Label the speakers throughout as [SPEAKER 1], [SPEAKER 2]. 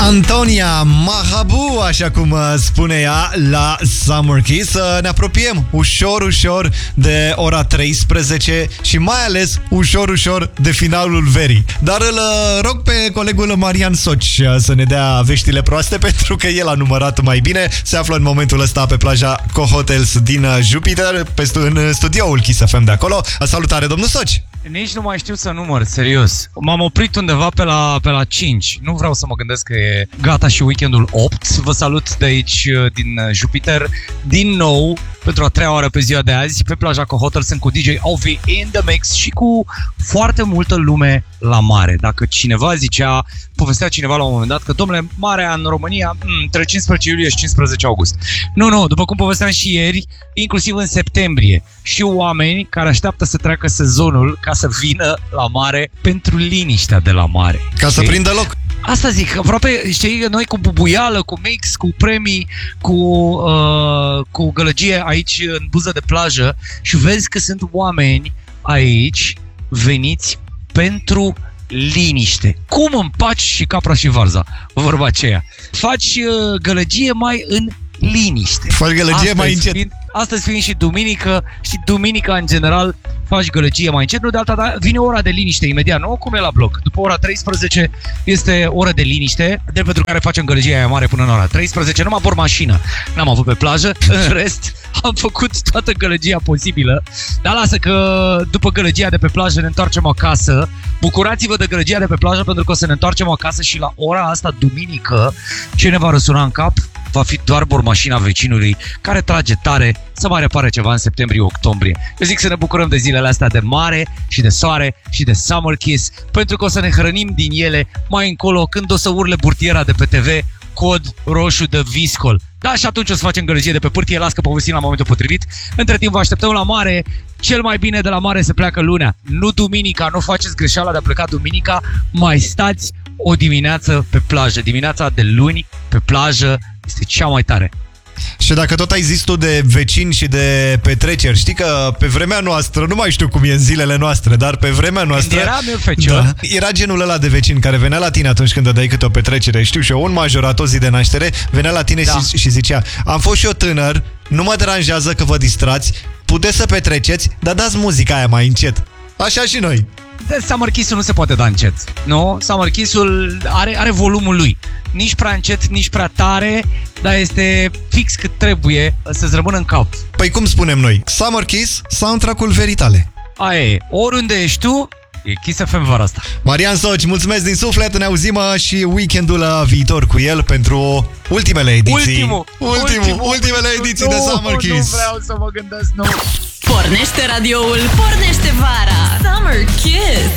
[SPEAKER 1] Antonia Mahabu, așa cum spune ea la Summer Kiss. Ne apropiem ușor de ora 13 și mai ales ușor de finalul verii. Dar îl rog pe colegul Marian Soci să ne dea veștile proaste, pentru că el a numărat mai bine. Se află în momentul ăsta pe plaja Cohotels din Jupiter, în studioul Kiss FM de acolo. Salutare, domnul Soci!
[SPEAKER 2] Nici nu mai știu să număr, serios. M-am oprit undeva pe la 5. Nu vreau să mă gândesc că e gata și weekendul 8. Vă salut de aici, din Jupiter, din nou, pentru a treia oară pe ziua de azi, pe plaja Cohotel. Sunt cu DJ OV in the mix și cu foarte multă lume la mare. Dacă cineva povestea cineva la un moment dat că, domnule, marea în România, între 15 iulie și 15 august. Nu, după cum povesteam și ieri, inclusiv în septembrie, și oameni care așteaptă să treacă sezonul ca să vină la mare pentru liniștea de la mare.
[SPEAKER 1] Ca să prindă loc.
[SPEAKER 2] Asta zic, aproape, știi, noi cu bubuială, cu mix, cu premii, cu gălăgie aici în buză de plajă și vezi că sunt oameni aici veniți pentru liniște. Cum împaci și capra și varza, vorba aceea. Faci gălăgie mai în liniște.
[SPEAKER 1] Faci gălăgie mai încet.
[SPEAKER 2] Astăzi fiind și duminică, și duminica în general faci gălăgie mai încet, nu de alta, dar vine ora de liniște imediat, nu? Cum e la bloc? După ora 13 este ora de liniște, de pentru care facem gălăgia aia mare până în ora 13, nu mă por mașină, n-am avut pe plajă, în rest am făcut toată gălăgia posibilă, dar lasă că după gălăgia de pe plajă ne întoarcem acasă. Bucurați-vă de gălăgia de pe plajă, pentru că o să ne întoarcem acasă și la ora asta, duminică, ce ne va răsuna în cap va fi doar bormașina vecinului care trage tare să mai repare ceva în septembrie-octombrie. Eu zic să ne bucurăm de zilele astea de mare și de soare și de Summer Kiss, pentru că o să ne hrănim din ele mai încolo când o să urle burtiera de pe TV cod roșu de viscol. Da, și atunci o să facem gălăgie de pe pârtie, las că povestim la momentul potrivit. Între timp vă așteptăm la mare. Cel mai bine de la mare se pleacă lunea, nu duminica. Nu faceți greșeala de a pleca duminica, mai stați o dimineață pe plajă. Dimineața de luni pe plajă este cea mai tare.
[SPEAKER 1] Și dacă tot ai zis tu de vecini și de petreceri, știi că pe vremea noastră, nu mai știu cum e în zilele noastre, dar pe vremea noastră era genul ăla de vecin care venea la tine atunci când dădeai câte o petrecere. Știu și eu, un majorat, o zi de naștere, venea la tine și zicea: am fost și eu tânăr, nu mă deranjează că vă distrați, puteți să petreceți, dar dați muzica aia mai încet. Așa și noi.
[SPEAKER 2] Summer Kiss-ul nu se poate da încet, nu? Summer Kiss-ul are volumul lui. Nici prea încet, nici prea tare, dar este fix cât trebuie să-ți rămână în cap.
[SPEAKER 1] Păi cum spunem noi? Summer Kiss, soundtrack-ul verii tale.
[SPEAKER 2] Aia e, oriunde ești tu, e Kiss FM vara asta. Marian
[SPEAKER 1] Soci, mulțumesc din suflet, ne auzim și weekendul viitor cu el pentru ultimele ediții. Ultimele ediții de Summer Kiss.
[SPEAKER 2] Nu vreau să mă gândesc, nu.
[SPEAKER 3] Pornește radioul, pornește vara. Summer Kiss.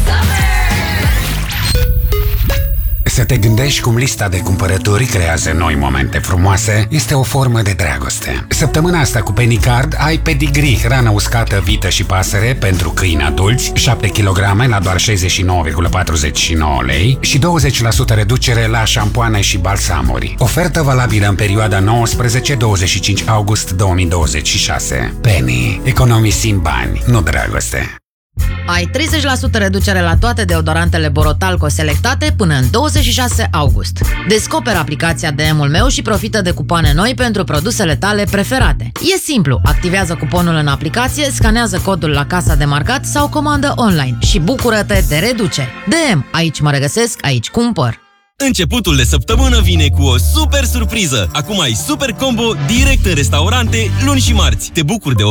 [SPEAKER 4] Să te gândești cum lista de cumpărături creează noi momente frumoase este o formă de dragoste. Săptămâna asta cu Penny Card ai pedigree, hrană uscată, vită și pasăre pentru câini adulți, 7 kg la doar 69,49 lei și 20% reducere la șampoane și balsamuri. Ofertă valabilă în perioada 19-25 august 2026. Penny. Economisim bani, nu dragoste.
[SPEAKER 5] Ai 30% reducere la toate deodorantele Borotalco selectate până în 26 august. Descoperă aplicația DM-ul meu și profită de cupoane noi pentru produsele tale preferate. E simplu, activează cuponul în aplicație, scanează codul la casa de marcat sau comandă online și bucură-te de reduceri. DM, aici mă regăsesc, aici cumpăr.
[SPEAKER 6] Începutul de săptămână vine cu o super surpriză. Acum ai super combo direct în restaurante, luni și marți. Te bucuri de